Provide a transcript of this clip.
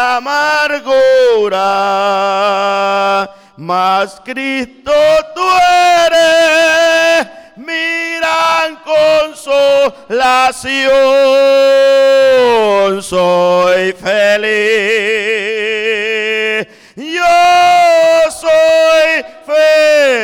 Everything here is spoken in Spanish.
amargura, mas Cristo tú eres mi gran consolación. Soy feliz